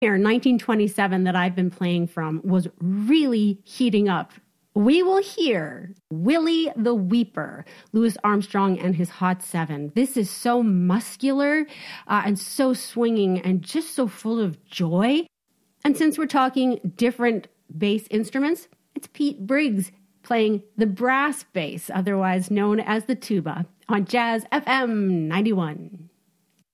Here, 1927 that I've been playing from was really heating up. We will hear Willie the Weeper, Louis Armstrong and his Hot Seven. This is so muscular and so swinging and just so full of joy. And since we're talking different bass instruments, it's Pete Briggs playing the brass bass, otherwise known as the tuba, on Jazz FM 91.